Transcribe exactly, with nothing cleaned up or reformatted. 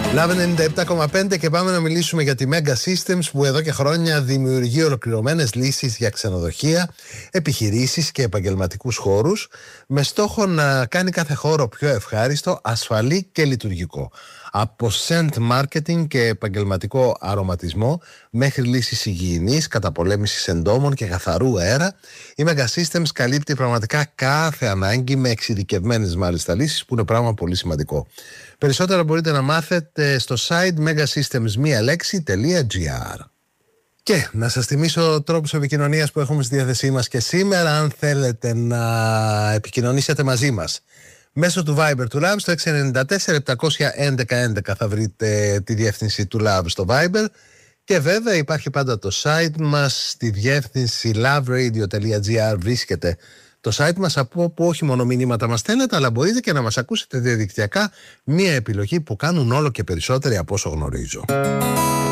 Λάβε ενενήντα επτά κόμμα πέντε και πάμε να μιλήσουμε για τη Mega Systems, που εδώ και χρόνια δημιουργεί ολοκληρωμένες λύσεις για ξενοδοχεία, επιχειρήσεις και επαγγελματικούς χώρους, με στόχο να κάνει κάθε χώρο πιο ευχάριστο, ασφαλή και λειτουργικό. Από scent marketing και επαγγελματικό αρωματισμό μέχρι λύσεις υγιεινής, καταπολέμησης εντόμων και καθαρού αέρα, η Mega Systems καλύπτει πραγματικά κάθε ανάγκη με εξειδικευμένες μάλιστα λύσεις, που είναι πράγμα πολύ σημαντικό. Περισσότερα μπορείτε να μάθετε στο site megasystems μία λέξη τελεία gr. Και να σας θυμίσω τρόπους επικοινωνίας που έχουμε στη διάθεσή μας και σήμερα, αν θέλετε να επικοινωνήσετε μαζί μας. Μέσω του Viber του Lab στο έξι εννιά τέσσερα επτακόσια έντεκα έντεκα θα βρείτε τη διεύθυνση του Lab στο Viber. Και βέβαια υπάρχει πάντα το site μας, στη διεύθυνση lovrradio τελεία gr βρίσκεται το site μας, από όπου όχι μόνο μηνύματα μας στέλνετε, αλλά μπορείτε και να μας ακούσετε διαδικτυακά, μία επιλογή που κάνουν όλο και περισσότεροι από όσο γνωρίζω.